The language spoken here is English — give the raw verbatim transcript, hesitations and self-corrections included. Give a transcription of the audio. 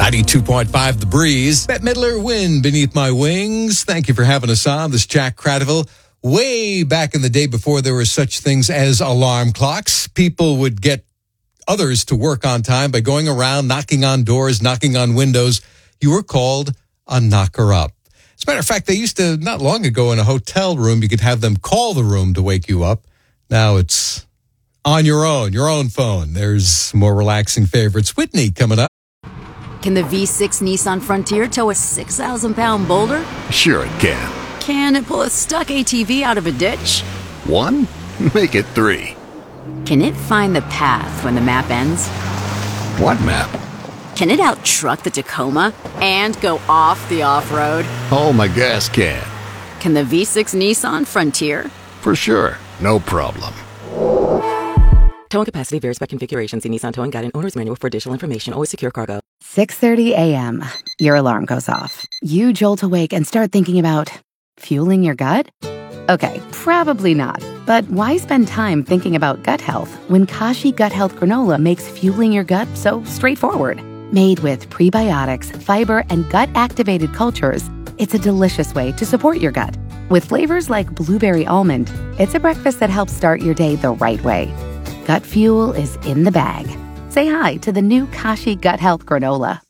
ninety-two point five The Breeze. Bette Midler, Wind Beneath My Wings. Thank you for having us on. This is Jack Cradiville. Way back in the day before there were such things as alarm clocks, people would get others to work on time by going around, knocking on doors, knocking on windows. You were called a knocker-up. As a matter of fact, they used to, not long ago, in a hotel room, you could have them call the room to wake you up. Now it's on your own, your own phone. There's more relaxing favorites. Whitney coming up. Can the V six Nissan Frontier tow a six thousand pound boulder? Sure it can. Can it pull a stuck A T V out of a ditch? One? Make it three. Can it find the path when the map ends? What map? Can it out-truck the Tacoma and go off the off-road? Oh, my gas can. Can the V six Nissan Frontier? For sure. No problem. Towing capacity varies by configuration. See Nissan Towing Guide and Owner's Manual for additional information. Always secure cargo. six thirty a.m. Your alarm goes off. You jolt awake and start thinking about fueling your gut? Okay, probably not. But why spend time thinking about gut health when Kashi Gut Health Granola makes fueling your gut so straightforward? Made with prebiotics, fiber, and gut-activated cultures, it's a delicious way to support your gut. With flavors like blueberry almond, it's a breakfast that helps start your day the right way. Gut fuel is in the bag. Say hi to the new Kashi Gut Health Granola.